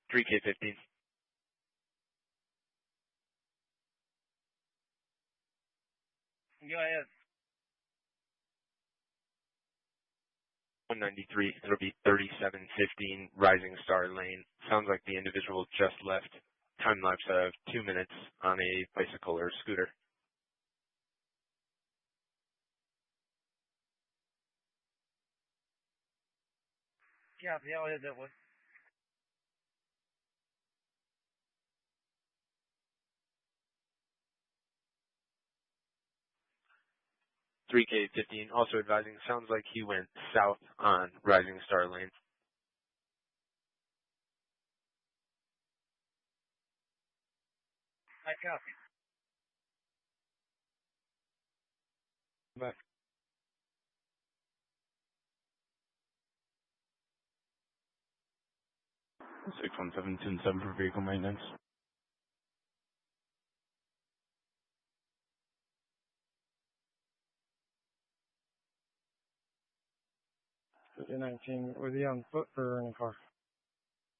3K15. Go ahead. 193, it'll be 3715 Rising Star Lane. Sounds like the individual just left. Time lapse of 2 minutes on a bicycle or scooter. Copy, I'll head that way. .3K15, also advising, sounds like he went south on Rising Star Lane. I copy. Bye. 61727 for vehicle maintenance. .19, was he on foot or in a car?